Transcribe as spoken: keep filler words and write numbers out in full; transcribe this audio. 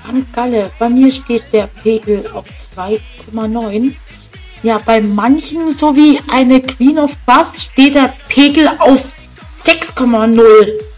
St. Galle, bei mir steht der Pegel auf zwei Komma neun. Ja, bei manchen, so wie eine Queen of Bass, steht der Pegel auf sechs Komma null.